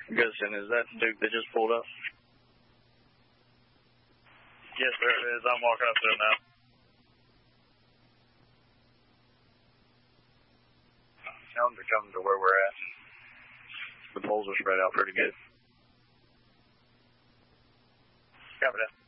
Goodson, is that Duke that just pulled up? Yes, sir, it is. I'm walking up to it now. Tell them to come to where we're at. The poles are spread out pretty good. Copy that.